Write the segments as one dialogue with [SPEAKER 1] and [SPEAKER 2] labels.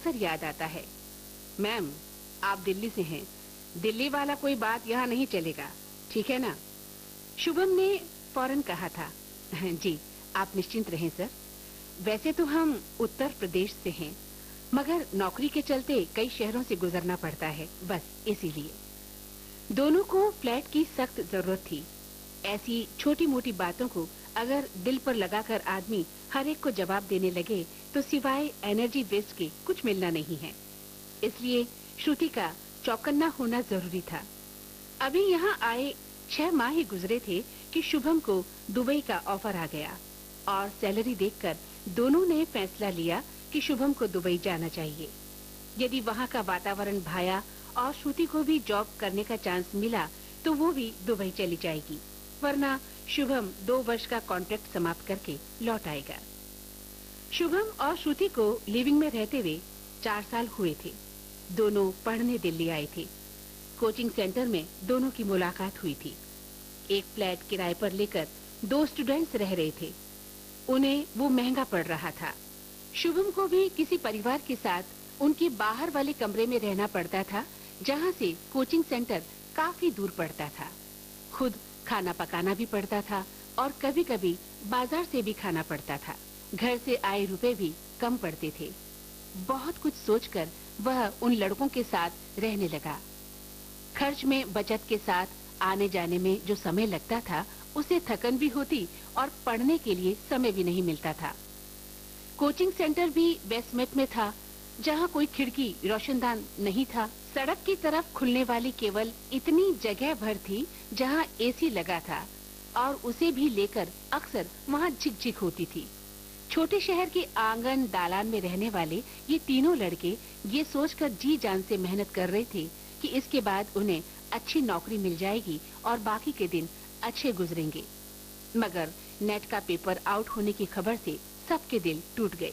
[SPEAKER 1] अक्सर याद आता है। मैम, आप दिल्ली से हैं। दिल्ली वाला कोई बात यहाँ नहीं चलेगा, ठीक है ना? शुभम ने फौरन कहा था। जी, आप निश्चिंत रहें सर। वैसे तो हम उत्तर प्रदेश से हैं, मगर नौकरी के चलते कई शहरों से गुजरना पड़ता है, बस इसीलिए। दोनों को फ्लैट की सख्त जरूरत थी। ऐसी छोटी मोटी बातों को अगर दिल पर लगाकर आदमी हर एक को जवाब देने लगे तो सिवाय एनर्जी वेस्ट के कुछ मिलना नहीं है। इसलिए श्रुति का चौकन्ना होना जरूरी था। अभी यहाँ आए 6 माह ही गुजरे थे कि शुभम को दुबई का ऑफर आ गया और सैलरी देखकर दोनों ने फैसला लिया कि शुभम को दुबई जाना चाहिए। यदि वहाँ का वातावरण भाया और श्रुति को भी जॉब करने का चांस मिला तो वो भी दुबई चली जाएगी, वरना शुभम 2 वर्ष का कॉन्ट्रैक्ट समाप्त करके लौट आएगा। शुभम और श्रुति को लिविंग में रहते हुए 4 साल हुए थे। दोनों पढ़ने दिल्ली आए थे। कोचिंग सेंटर में दोनों की मुलाकात हुई थी। एक फ्लैट किराए पर लेकर 2 स्टूडेंट्स रह रहे थे। उन्हें वो महंगा पड़ रहा था। शुभम को भी किसी परिवार के साथ उनके बाहर वाले कमरे में रहना पड़ता था, जहाँ से कोचिंग सेंटर काफी दूर पड़ता था। खुद खाना पकाना भी पड़ता था और कभी-कभी बाजार से भी खाना पड़ता था। घर से आए रुपए भी कम पड़ते थे। बहुत कुछ सोचकर वह उन लड़कों के साथ रहने लगा। खर्च में बचत के साथ आने जाने में जो समय लगता था, उसे थकन भी होती और पढ़ने के लिए समय भी नहीं मिलता था। कोचिंग सेंटर भी बेसमेंट में था, जहाँ कोई खिड़की रोशनदान नहीं था। सड़क की तरफ खुलने वाली केवल इतनी जगह भर थी जहाँ एसी लगा था और उसे भी लेकर अक्सर वहाँ झिकझिक होती थी। छोटे शहर के आंगन दालान में रहने वाले ये तीनों लड़के ये सोचकर जी जान से मेहनत कर रहे थे कि इसके बाद उन्हें अच्छी नौकरी मिल जाएगी और बाकी के दिन अच्छे गुजरेंगे। मगर नेट का पेपर आउट होने की खबर से सबके दिल टूट गए।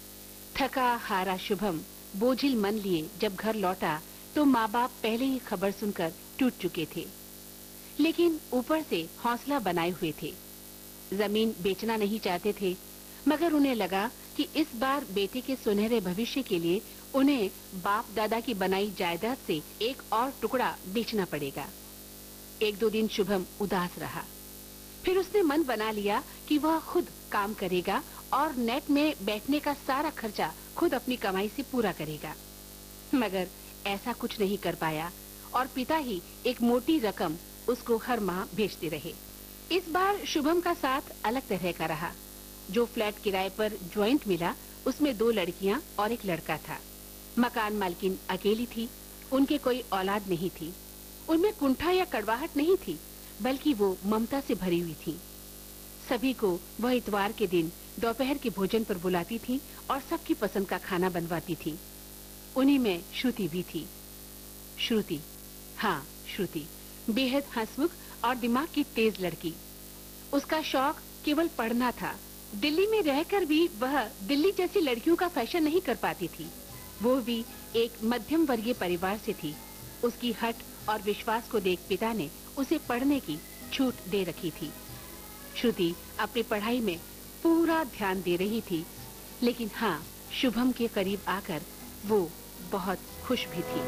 [SPEAKER 1] थका हारा शुभम बोझिल मन लिए जब घर लौटा तो माँ बाप पहले ही खबर सुनकर टूट चुके थे, लेकिन ऊपर से हौसला बनाए हुए थे। जमीन बेचना नहीं चाहते थे, मगर उन्हें लगा कि इस बार बेटे के सुनहरे भविष्य के लिए उन्हें बाप दादा की बनाई जायदाद से एक और टुकड़ा बेचना पड़ेगा। 1-2 दिन शुभम उदास रहा। फिर उसने मन बना लिया कि वह खुद काम करेगा और नेट में बैठने का सारा खर्चा खुद अपनी कमाई से पूरा करेगा। मगर ऐसा कुछ नहीं कर पाया और पिता ही एक मोटी रकम उसको हर माह भेजते रहे। इस बार शुभम का साथ अलग तरह का रहा। जो फ्लैट किराए पर ज्वाइंट मिला, उसमें 2 लड़कियां और 1 लड़का था। मकान मालकिन अकेली थी, उनके कोई औलाद नहीं थी। उनमें कुंठा या कड़वाहट नहीं थी, बल्कि वो ममता से भरी हुई थी। सभी को वह इतवार के दिन दोपहर के भोजन पर बुलाती थी और सबकी पसंद का खाना बनवाती थी। उन्हीं में श्रुति भी थी। श्रुति, हाँ श्रुति, बेहद हंसमुख और दिमाग की तेज लड़की। उसका शौक केवल पढ़ना था। दिल्ली में रहकर भी वह दिल्ली जैसी लड़कियों का फैशन नहीं कर पाती थी। वो भी एक मध्यम वर्गीय परिवार से थी। उसकी हट और विश्वास को देख पिता ने उसे पढ़ने की छूट दे रखी थी। श्रुति अपनी पढ़ाई में पूरा ध्यान दे रही थी, लेकिन हाँ, शुभम के करीब आकर वो बहुत खुश भी थी।